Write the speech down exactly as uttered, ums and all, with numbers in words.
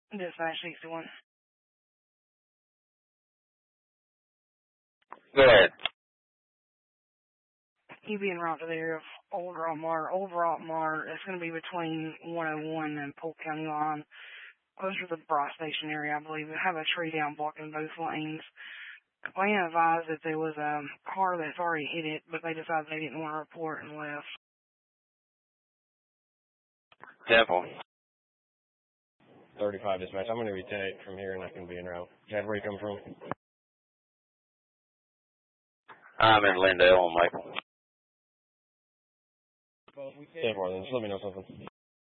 Dispatch sixty-one. Go ahead. You be en route to the area of Old Rockmart. Old Rockmart, it's going to be between one oh one and Polk County line. Closer to the Bryce Station area, I believe. They have a tree down blocking both lanes. Complainant advised that there was a car that's already hit it, but they decided they didn't want to report and left. Temple. thirty-five dispatch. I'm going to be ten eight from here, and I can be en route. Chad, where you come from? I'm in Lindale on Michael. Well, we can. ten four, then just let me know something.